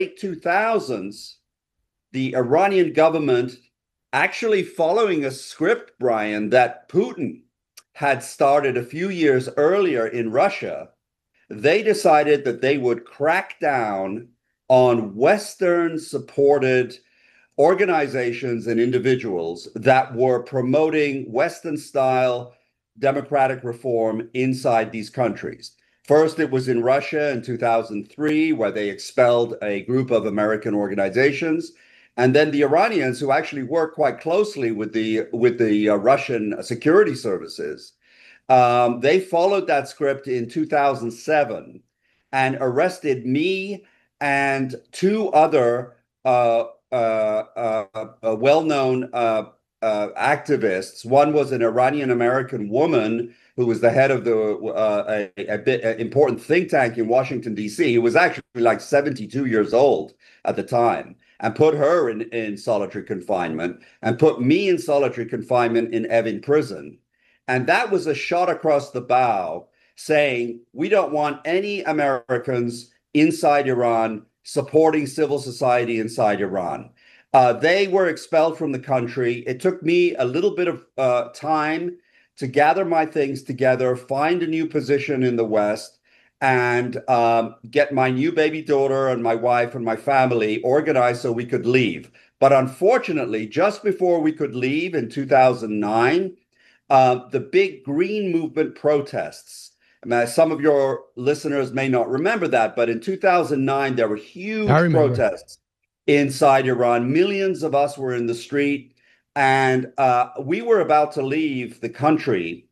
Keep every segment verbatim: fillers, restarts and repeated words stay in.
two thousands, the Iranian government, actually following a script, Brian, that Putin had started a few years earlier in Russia, they decided that they would crack down on Western supported organizations and individuals that were promoting Western style democratic reform inside these countries. First, it was in Russia in two thousand three, where they expelled a group of American organizations. And then the Iranians, who actually work quite closely with the with the uh, Russian security services, um, they followed that script in two thousand seven and arrested me and two other uh, uh, uh, uh, well-known uh, uh, activists. One was an Iranian American woman who was the head of the uh, a, a bit a important think tank in Washington, D C, who was actually like seventy-two years old at the time, and put her in, in solitary confinement, and put me in solitary confinement in Evin prison. And that was a shot across the bow saying, we don't want any Americans inside Iran supporting civil society inside Iran. Uh, they were expelled from the country. It took me a little bit of uh, time to gather my things together, find a new position in the West, and um, get my new baby daughter and my wife and my family organized so we could leave. But unfortunately, just before we could leave in two thousand nine, uh, the big Green Movement protests. I mean, some of your listeners may not remember that, but in two thousand nine, there were I huge remember. protests inside Iran. Millions of us were in the street, and uh, we were about to leave the country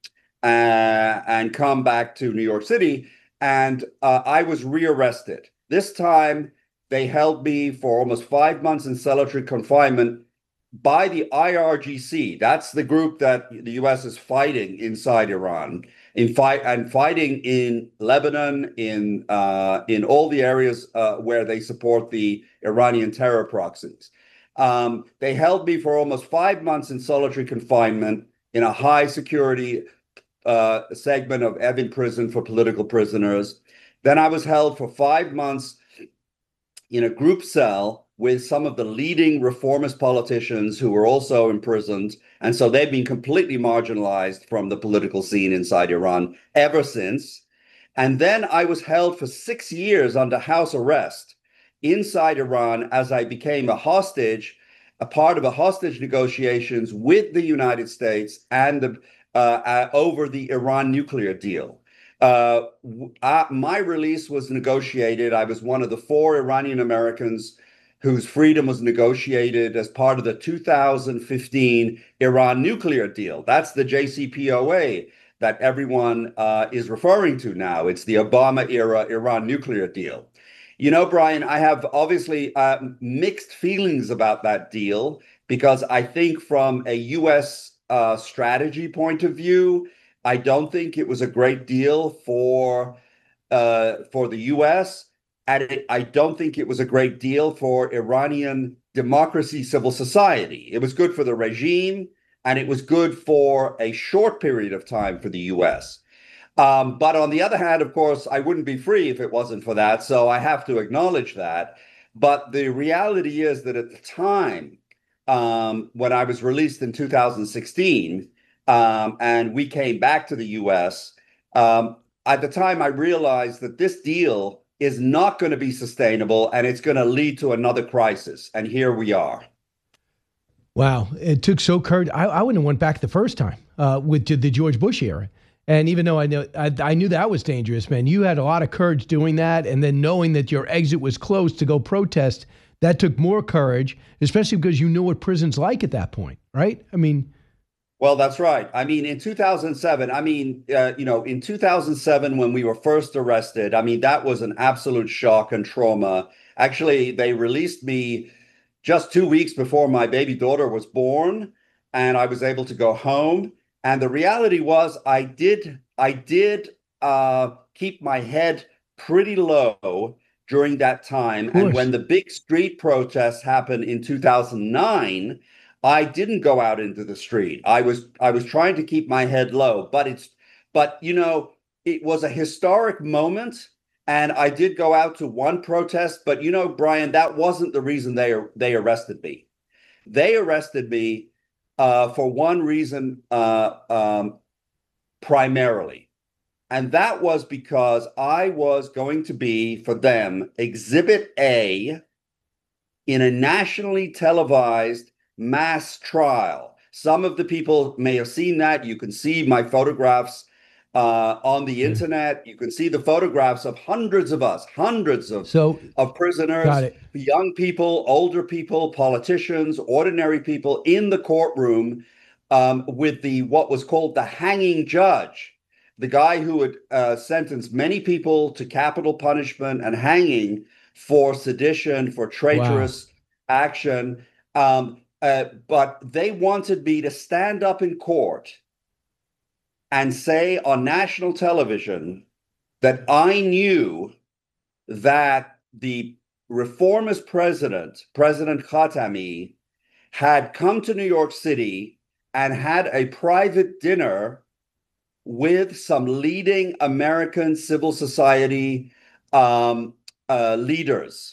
uh, and come back to New York City. And uh, I was rearrested. This time, they held me for almost five months in solitary confinement by the I R G C. That's the group that the U S is fighting inside Iran, in fight and fighting in Lebanon, in uh, in all the areas uh, where they support the Iranian terror proxies. Um, they held me for almost five months in solitary confinement in a high security uh, segment of Evin prison for political prisoners. Then I was held for five months in a group cell with some of the leading reformist politicians who were also imprisoned. And so they've been completely marginalized from the political scene inside Iran ever since. And then I was held for six years under house arrest inside Iran as I became a hostage, a part of a hostage negotiations with the United States and the, uh, uh, over the Iran nuclear deal. Uh, I, my release was negotiated. I was one of the four Iranian Americans whose freedom was negotiated as part of the two thousand fifteen Iran nuclear deal. That's the J C P O A that everyone uh, is referring to now. It's the Obama era Iran nuclear deal. You know, Brian, I have obviously uh, mixed feelings about that deal because I think from a U S uh, strategy point of view, I don't think it was a great deal for uh, for the U S, and it, I don't think it was a great deal for Iranian democracy, civil society. It was good for the regime, and it was good for a short period of time for the U S. Um, but on the other hand, of course, I wouldn't be free if it wasn't for that. So I have to acknowledge that. But the reality is that at the time, um, when I was released in two thousand sixteen, um, and we came back to the U S, um, at the time I realized that this deal is not going to be sustainable and it's going to lead to another crisis. And here we are. Wow, it took so courage. I, I wouldn't have went back the first time uh, with the George Bush era. And even though I know I, I knew that was dangerous, man, you had a lot of courage doing that, and then knowing that your exit was close to go protest, that took more courage, especially because you knew what prison's like at that point, right? I mean, Well, that's right. I mean, in two thousand seven, I mean, uh, you know, in two thousand seven, when we were first arrested, I mean, that was an absolute shock and trauma. Actually, they released me just two weeks before my baby daughter was born, and I was able to go home. And the reality was, I did, I did uh, keep my head pretty low during that of time. And course. when the big street protests happened in two thousand nine, I didn't go out into the street. I was I was trying to keep my head low, but it's but you know, it was a historic moment And I did go out to one protest, but you know, Brian, that wasn't the reason they they arrested me. They arrested me uh, for one reason uh, um, primarily. And that was because I was going to be, for them, Exhibit A in a nationally televised mass trial. Some of the people may have seen that. You can see my photographs uh, on the internet. You can see the photographs of hundreds of us, hundreds of, so, of prisoners, young people, older people, politicians, ordinary people in the courtroom um, with the what was called the hanging judge, the guy who had uh, sentenced many people to capital punishment and hanging for sedition, for traitorous wow. action. Um, uh, but they wanted me to stand up in court and say on national television that I knew that the reformist president, President Khatami, had come to New York City and had a private dinner with some leading American civil society um, uh, leaders.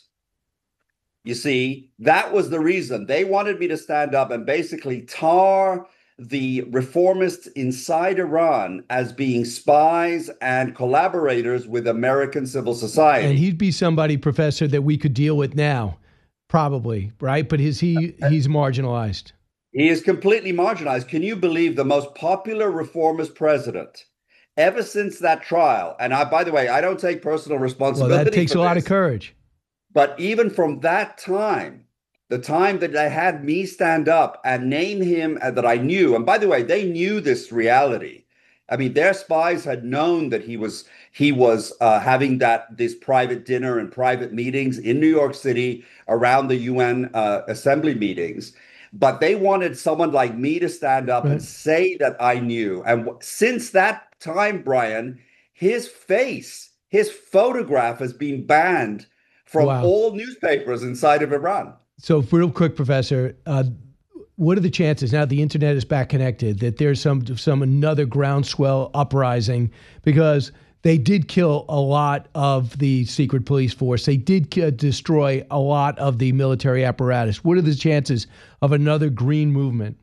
You see, that was the reason. They wanted me to stand up and basically tar the reformists inside Iran as being spies and collaborators with American civil society. And he'd be somebody, Professor, that we could deal with now, probably, right? But is he he's marginalized? He is completely marginalized. Can you believe the most popular reformist president ever since that trial? And I, by the way, I don't take personal responsibility. Well, that takes for a lot this, of courage. But even from that time, the time that they had me stand up and name him uh, that I knew, and by the way, they knew this reality. I mean, their spies had known that he was he was uh, having that this private dinner and private meetings in New York City around the U N uh, assembly meetings. But they wanted someone like me to stand up right. and say that I knew. And w- since that time, Brian, his face, his photograph has been banned from wow. all newspapers inside of Iran. So real quick, Professor, uh, what are the chances now the internet is back connected that there's some some another groundswell uprising? Because they did kill a lot of the secret police force. They did uh, destroy a lot of the military apparatus. What are the chances of another green movement?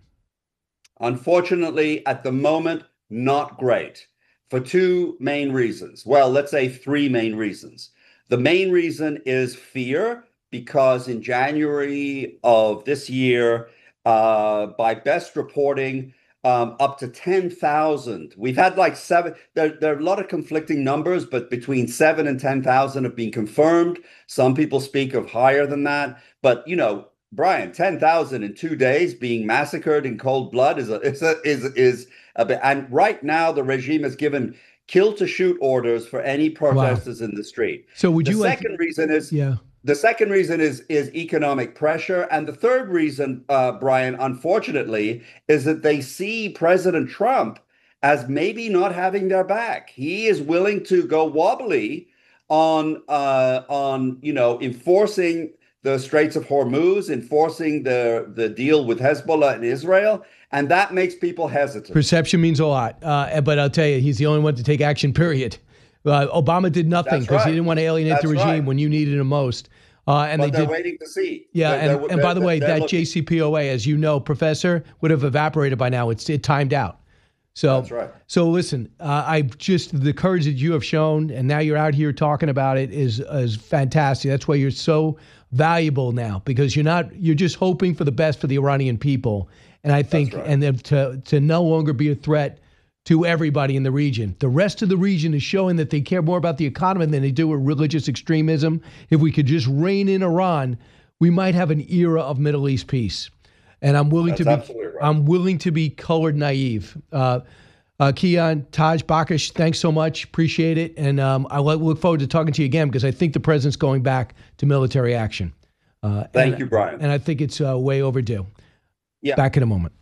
Unfortunately, at the moment, not great, for two main reasons. Well, let's say three main reasons. The main reason is fear, because in January of this year, uh, by best reporting, um, up to ten thousand. We've had like seven, there, there are a lot of conflicting numbers, but between seven and ten thousand have been confirmed. Some people speak of higher than that. But, you know, Brian, ten thousand in two days being massacred in cold blood is a, is a, is, is a bit. And right now, the regime has given kill to shoot orders for any protesters wow. in the street. So would the you second like, reason is yeah. The second reason is is economic pressure. And the third reason, uh, Brian, unfortunately, is that they see President Trump as maybe not having their back. He is willing to go wobbly on, uh, on you know, enforcing the Straits of Hormuz, enforcing the, the deal with Hezbollah and Israel. And that makes people hesitant. Perception means a lot. Uh, but I'll tell you, he's the only one to take action, period. Uh, Obama did nothing because right. he didn't want to alienate That's the regime right. when you needed him most. Uh, and but they they're did, waiting to see. Yeah, they're, and, they're, and by the way, that looking. J C P O A, as you know, Professor, would have evaporated by now. It's it timed out. So, That's right. So listen, uh, I just the courage that you have shown, and now you're out here talking about it is is fantastic. That's why you're so valuable now, because you're not you're just hoping for the best for the Iranian people, and I think right. and then to to no longer be a threat to everybody in the region. The rest of the region is showing that they care more about the economy than they do with religious extremism. If we could just rein in Iran, we might have an era of Middle East peace. And I'm willing That's to be right. I'm willing to be colored naive. Uh, uh, Kian, Taj, Bakash, thanks so much. Appreciate it. And um, I look forward to talking to you again, because I think the president's going back to military action. Uh, Thank and, you, Brian. And I think it's uh, way overdue. Yeah. Back in a moment.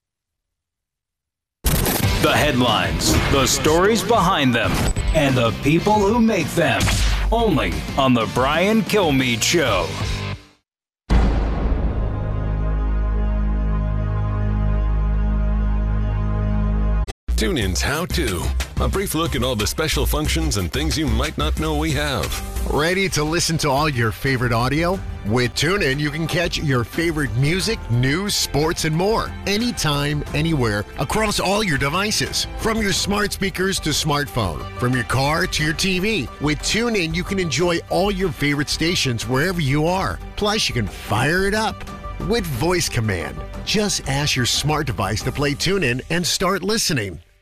The headlines, the stories behind them, and the people who make them. Only on The Brian Kilmeade Show. TuneIn's How To. A brief look at all the special functions and things you might not know we have. Ready to listen to all your favorite audio? With TuneIn, you can catch your favorite music, news, sports, and more. Anytime, anywhere, across all your devices. From your smart speakers to smartphone. From your car to your T V. With TuneIn, you can enjoy all your favorite stations wherever you are. Plus, you can fire it up with voice command. Just ask your smart device to play TuneIn and start listening.